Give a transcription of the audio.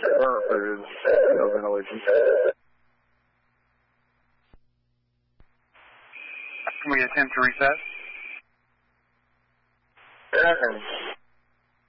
There is no ventilation. Can we attempt to reset? Yeah.